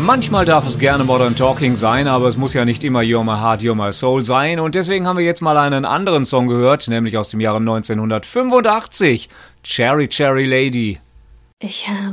Manchmal darf es gerne Modern Talking sein, aber es muss ja nicht immer You're My Heart, You're My Soul sein. Und deswegen haben wir jetzt mal einen anderen Song gehört, nämlich aus dem Jahre 1985. Cherry Cherry Lady. Ich habe